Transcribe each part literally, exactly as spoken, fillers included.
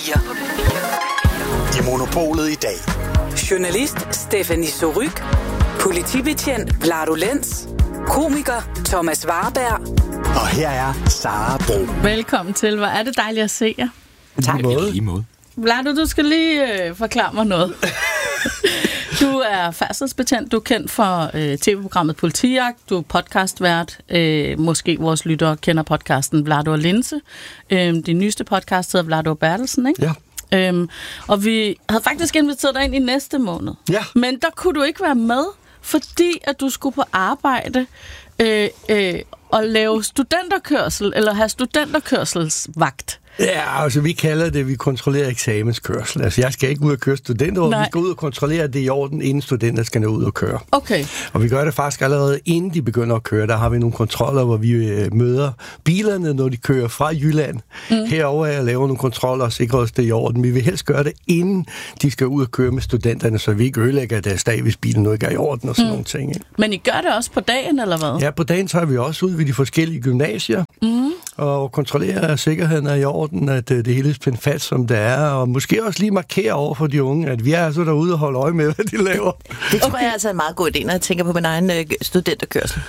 I Monopolet i dag. Journalist Stephanie Surrugue, politibetjent Vlado Lenz, komiker Thomas Warberg. Og her er Sara Bro. Velkommen til. Hvor er det dejligt at se jer. Tak. I lige måde. Vlado, du skal lige øh, forklare mig noget. Du er færdselsbetjent, du er kendt for øh, tv-programmet Politijagt, du er podcastvært, øh, måske vores lyttere kender podcasten Vlado og Linse. Øh, din nyeste podcast hedder Vlado og Bertelsen, ikke? Ja. Øhm, og vi havde faktisk inviteret dig ind i næste måned. Ja. Men der kunne du ikke være med, fordi at du skulle på arbejde øh, øh, og lave studenterkørsel, eller have studenterkørselsvagt. Ja, altså vi kalder det, vi kontrollerer eksamenskørsel. Altså jeg skal ikke ud og køre studenter, vi skal ud og kontrollere det i orden, inden studenter skal nå ud og køre. Okay. Og vi gør det faktisk allerede inden de begynder at køre. Der har vi nogle kontroller, hvor vi møder bilerne, når de kører fra Jylland. Mm. Herover er jeg laver nogle kontroller og sikrer os det i orden. Vi vil helst gøre det, inden de skal ud og køre med studenterne, så vi ikke ødelægger deres dag, hvis bilen nu ikke er i orden og sådan mm. nogle ting. Ikke? Men I gør det også på dagen, eller hvad? Ja, på dagen tager vi også ud ved de forskellige gymnasier mm. og kontrollerer, at sikkerheden er i orden, at det hele er spændt fast, som det er, og måske også lige markere over for de unge, at vi er altså derude og holde øje med, hvad de laver. Det tror okay. jeg altså er en meget god idé, når jeg tænker på min egen øh, studenterkørsel.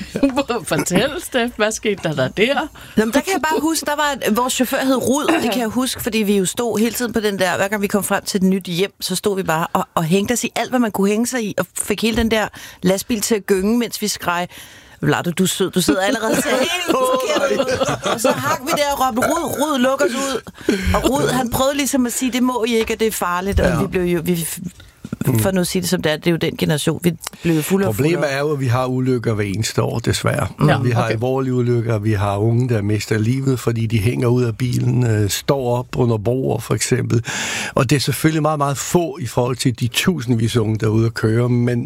Fortæl, Steff, hvad skete der der? der? Nå, men der kan jeg bare huske, der var, vores chauffør hed Rud, det kan jeg huske, fordi vi jo stod hele tiden på den der, hver gang vi kom frem til et nyt hjem, så stod vi bare og, og hængte os i alt, hvad man kunne hænge sig i, og fik hele den der lastbil til at gynge, mens vi skreg, Vlado, du er sød, du sidder allerede til helt forkert ud. Og så hang vi der og råbte, Rud, Rud, luk os ud. Og Rud, han prøvede ligesom at sige, det må I ikke, og det er farligt. Og ja. vi blev jo, vi, for nu at sige det som det er, det er jo den generation, vi blev fulde af. Problemet er jo, at vi har ulykker hver eneste år, desværre. Ja, vi har okay. alvorlige ulykker, vi har unge, der mister livet, fordi de hænger ud af bilen, øh, står op under broer for eksempel. Og det er selvfølgelig meget, meget få i forhold til de tusindvis unge, der er ude at køre, men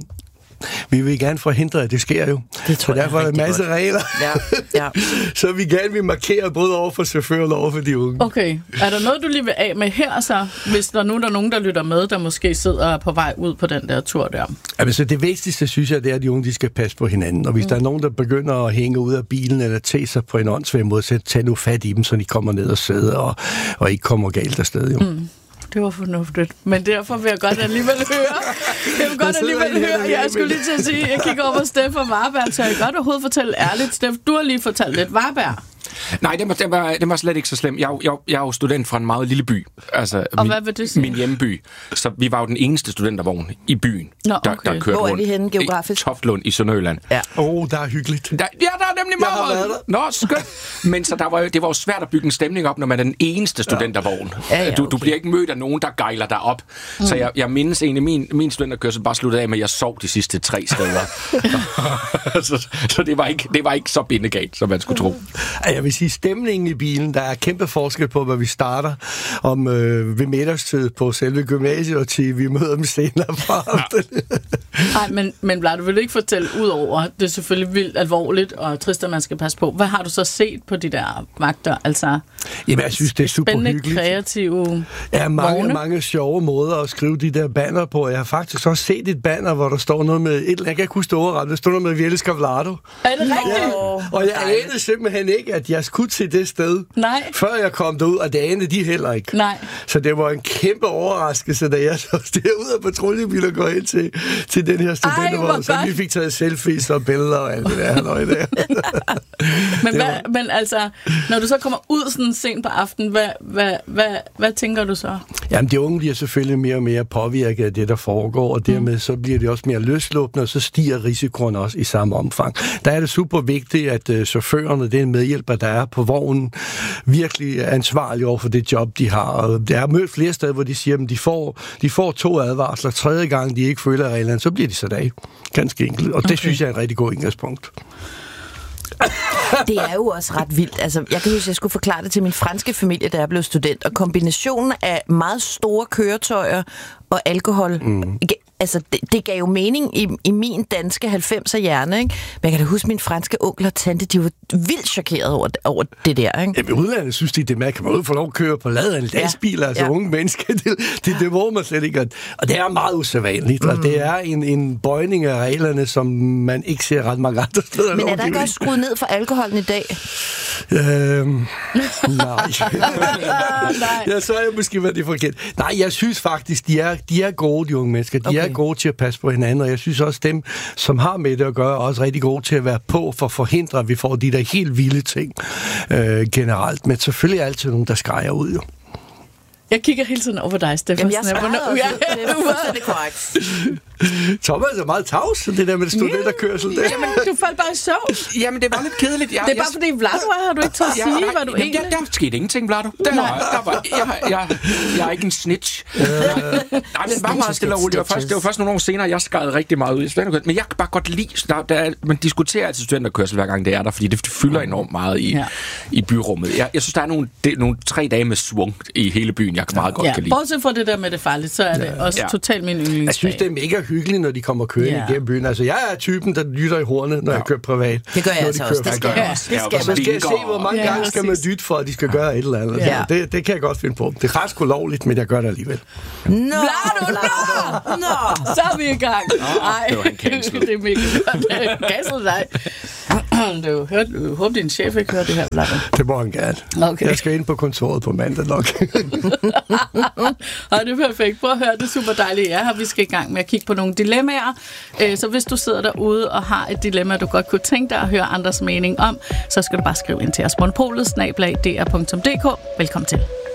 vi vil gerne forhindre, at det sker jo. Det tror så derfor er der en masse godt. regler. Ja, ja. Så vi gerne vil markere både over for chaufføren og over for de unge. Okay. Er der noget, du lige vil af med her så, hvis der nu der er nogen, der lytter med, der måske sidder på vej ud på den der tur der? Altså, det vigtigste, synes jeg, det er, at de unge de skal passe på hinanden. Og hvis mm. der er nogen, der begynder at hænge ud af bilen eller tage sig på en åndssvag måde, så tag nu fat i dem, så de kommer ned og sidder og, og ikke kommer galt afsted. Jo. Mm. Det var fornuftigt. Men derfor vil jeg godt alligevel høre. Jeg vil godt alligevel høre. Jeg skulle lige til at sige, jeg kigger over på Steff og Warberg, så jeg kan godt overhovedet fortælle ærligt. Steff, du har lige fortalt lidt. Warberg. Nej, det var, det, var, det var slet ikke så slemt. Jeg, jeg, jeg er jo student fra en meget lille by. Altså, og min, hvad vil det sige? Min hjemmeby. Så vi var jo den eneste studentervogn i byen, Nå, okay. der, der kørte Hvor er rundt. vi henne geografisk? I Toftlund i Sønderjylland. Ja. Åh, oh, der er hyggeligt. Der, ja, der er nemlig meget. Nå, skønt. Men så der var jo, det var jo svært at bygge en stemning op, når man er den eneste studentervogn. Ja, ja, okay. du, du bliver ikke mødt af nogen, der gejler dig op. Mm. Så jeg, jeg mindes egentlig, min, min studenterkørsel bare sluttede af med, at jeg sov de sidste tre steder. så så det, var ikke, det var ikke så bindegalt, som man skulle tro. Jeg vil sige, stemningen i bilen, der er kæmpe forskel på, hvad vi starter om øh, ved middagstid på selve gymnasiet, og til vi møder dem senere fra aftenen. Nej, men, men Vlad, du vil ikke fortælle ud over, det er selvfølgelig vildt alvorligt og trist, at man skal passe på. Hvad har du så set på de der vagter? Altså, jamen, jeg synes, det er super spændende, hyggeligt. Kreative Ja, mange, vogne. mange sjove måder at skrive de der banner på. Jeg har faktisk også set et banner, hvor der står noget med et, jeg kan ikke huske det overret, der står noget med, vi elsker Vlado. Er det rigtigt? Ja, og jeg anede simpelthen ikke, at jeg skulle til det sted, Nej. før jeg kom derud, og det anede de heller ikke. Nej. Så det var en kæmpe overraskelse, da jeg så derud af patruljebiler går ind til, til den her studentervogn, så vi fik taget selfies og billeder og alt det der. der. men, hvad, men altså, når du så kommer ud sådan sent på aftenen, hvad, hvad, hvad, hvad tænker du så? Jamen, de unge bliver selvfølgelig mere og mere påvirket af det, der foregår, og dermed så bliver det også mere løsluppende, og så stiger risikoen også i samme omfang. Der er det super vigtigt, at uh, chaufførerne, det er en medhjælper, der er på vognen, virkelig er ansvarlige over for det job, de har. Og jeg har mødt flere steder, hvor de siger, at de får, de får to advarsler. Tredje gang, de ikke følger reglerne, så bliver de sat af. Ganske enkelt. Og det okay. synes jeg er et rigtig godt indgangspunkt. Det er jo også ret vildt. Altså, jeg kan huske, at jeg skulle forklare det til min franske familie, da jeg blev student. Og kombinationen af meget store køretøjer og alkohol, mm. altså, det, det gav jo mening i, i min danske halvfemser hjerne, ikke? Men jeg kan da huske, min franske onkel og tante, de var vildt chokeret over, over det der, ikke? Jamen, i udlandet synes de, det er med, kan man ud få lov at køre på ladet af en lastbil, ja. altså ja. unge mennesker, det, det, det må man slet ikke. Og det er meget usædvanligt, mm. og det er en, en bøjning af reglerne, som man ikke ser ret mange andre steder. Men er der ikke også skruet ned for alkoholen i dag? Øhm, nej. ja, så er jeg måske været det forkert. Nej, jeg synes faktisk, de er, de er gode, de unge mennesker. De okay. er gode til at passe på hinanden, og jeg synes også, dem, som har med det at gøre, er også rigtig gode til at være på for at forhindre, at vi får de der helt vilde ting øh, generelt. Men selvfølgelig er altid nogen, der skrejer ud, jo. Jeg kigger hele tiden over dig, Stefan. Jamen, jeg skrejer også. Ja, det er fuldstændig korrekt. Thomas er meget tavs, det der med studenterkørsel. Yeah. Jamen, du faldt bare i søvn. Jamen, det var lidt kedeligt. Jeg, det er bare jeg, fordi, Vlado er her, du ikke tør at sige, jeg, hvad du jamen, egentlig... Der, der skete ingenting, Vlado. Der, der var, jeg, jeg, jeg er ikke en snitch. Uh, Nej, det var meget stille og roligt. Det var, først, det var først nogle år senere, jeg skrev rigtig meget ud i studenterkørsel. Men jeg kan bare godt lide... Der, der, man diskuterer altid studenterkørsel, hver gang det er der, fordi det, det fylder enormt meget i, ja. i byrummet. Jeg, jeg synes, der er nogle, det, nogle tre dage med svung i hele byen, jeg kan meget godt ja, kan lide. Bortset fra det der med det farligt, så er det ja. også ja. totalt min yndlingsdag. Jeg synes, det er mega hyggeligt, når de kommer kørende ja. igennem byen. Altså, jeg er typen, der lytter i hornet, når ja. jeg kører privat. Det gør jeg altså også. Det skal jeg også. Det skal man skal se, hvor mange ja, gange skal man dytte for, at de skal gøre et eller andet. Ja. Det, det kan jeg godt finde på. Det er ret sgu lovligt, men jeg gør det alligevel. Nå, Vlado, nå, nå. Så er vi i gang. Ej, det var han cancel. Det er mega godt. Cancel dig. Du hørte, du håber, din chef ikke hører det her, Vlado. Det må han gerne. Okay. Jeg skal ind på kontoret på mandag nok. Og det er perfekt. Prøv at høre, det er super dejligt, jeg her. Vi skal i gang med at kigge på nogle dilemmaer. Så hvis du sidder derude og har et dilemma, du godt kunne tænke dig at høre andres mening om, så skal du bare skrive ind til os. monopolet snabel-a d r punktum d k. Velkommen til.